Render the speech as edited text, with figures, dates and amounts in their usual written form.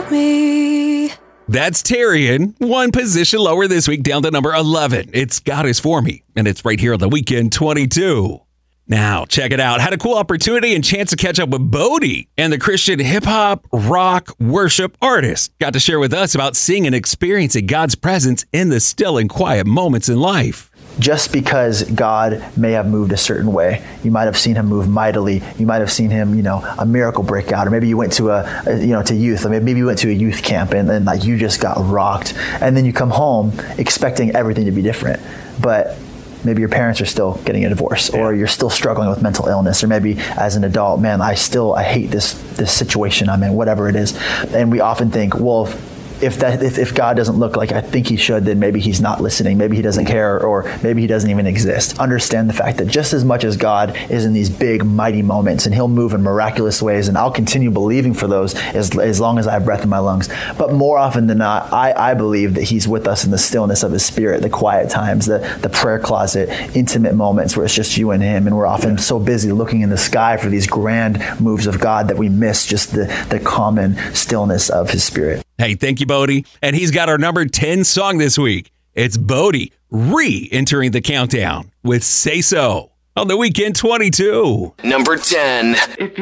me. That's Tyrion, one position lower this week, down to number 11. It's God Is For Me, and it's right here on the Weekend 22. Now, check it out. Had a cool opportunity and chance to catch up with Bodie, and the Christian hip-hop, rock, worship artist got to share with us about seeing and experiencing God's presence in the still and quiet moments in life. Just because God may have moved a certain way, you might have seen him move mightily. You might have seen him, a miracle break out, or maybe you went to to youth, or maybe you went to a youth camp and like you just got rocked, and then you come home expecting everything to be different, but maybe your parents are still getting a divorce, or you're still struggling with mental illness, or maybe as an adult, man, I hate this situation I'm in, whatever it is, and we often think, well, if God doesn't look like I think he should, then maybe he's not listening, maybe he doesn't care, or maybe he doesn't even exist. Understand the fact that just as much as God is in these big, mighty moments, and he'll move in miraculous ways, and I'll continue believing for those as long as I have breath in my lungs. But more often than not, I believe that he's with us in the stillness of his spirit, the quiet times, the prayer closet, intimate moments where it's just you and him, and we're often so busy looking in the sky for these grand moves of God that we miss just the common stillness of his spirit. Hey, thank you, Bodie. And he's got our number 10 song this week. It's Bodie re-entering the countdown with Say So on the Weekend 22. Number 10.